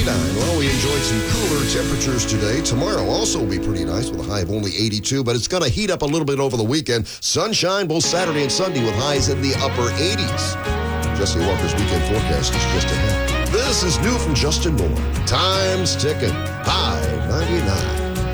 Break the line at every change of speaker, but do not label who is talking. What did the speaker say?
39. Well, we enjoyed some cooler temperatures today. Tomorrow also will be pretty nice with a high of only 82, but it's going to heat up a little bit over the weekend. Sunshine both Saturday and Sunday with highs in the upper 80s. Jesse Walker's weekend forecast is just ahead. This is new from Justin Moore. Time's ticking. High 99.